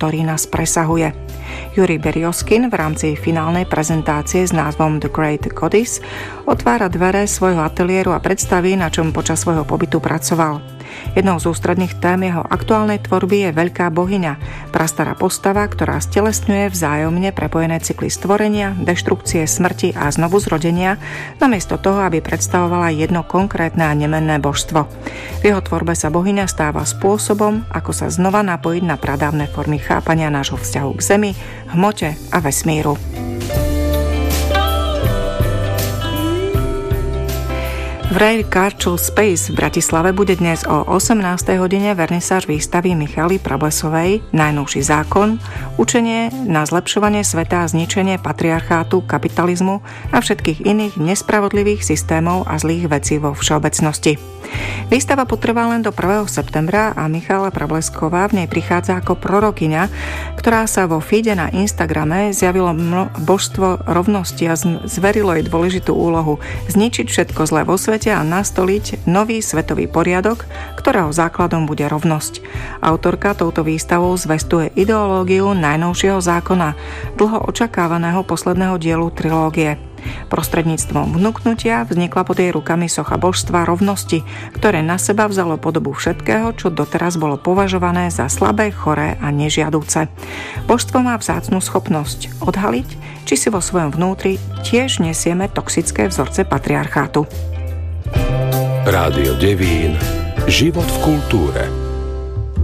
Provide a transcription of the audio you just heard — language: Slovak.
ktorý nás presahuje. Jurij Berjoskin v rámci finálnej prezentácie s názvom The Great Goddess otvára dvere svojho ateliéru a predstaví, na čom počas svojho pobytu pracoval. Jednou z ústredných tém jeho aktuálnej tvorby je Veľká bohyňa, prastará postava, ktorá stelesňuje vzájomne prepojené cykly stvorenia, deštrukcie, smrti a znovuzrodenia, namiesto toho, aby predstavovala jedno konkrétne a nemenné božstvo. V jeho tvorbe sa bohyňa stáva spôsobom, ako sa znova napojiť na pradávne formy chápania nášho vzťahu k Zemi, hmote a vesmíru. V Rare Cultural Space v Bratislave bude dnes o 18. hodine vernisáž výstavy Michaly Prablesovej Najnovší zákon, učenie na zlepšovanie sveta a zničenie patriarchátu, kapitalizmu a všetkých iných nespravodlivých systémov a zlých vecí vo všeobecnosti. Výstava potrvá len do 1. septembra a Michala Prablesková v nej prichádza ako prorokyňa, ktorá sa vo feede na Instagrame zjavilo božstvo rovnosti a zverilo jej dôležitú úlohu zničiť všetko zlé vo svete a nastoliť nový svetový poriadok, ktorého základom bude rovnosť. Autorka touto výstavou zvestuje ideológiu najnovšieho zákona, dlho očakávaného posledného dielu trilógie. Prostredníctvom vnuknutia vznikla pod jej rukami socha božstva rovnosti, ktoré na seba vzalo podobu všetkého, čo doteraz bolo považované za slabé, choré a nežiaduce. Božstvo má vzácnu schopnosť odhaliť, či si vo svojom vnútri tiež nesieme toxické vzorce patriarchátu. Rádio Devín. Život v kultúre.